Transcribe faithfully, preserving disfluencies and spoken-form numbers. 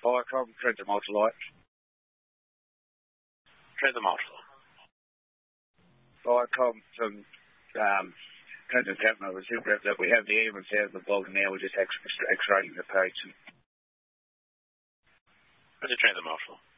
Firecom, Transit Multilight. Transit Multilight. Firecom from um, Transit Cabinet was that we have the ambulance out of the bog and now we're just X-raying the patient. Transit Multilight.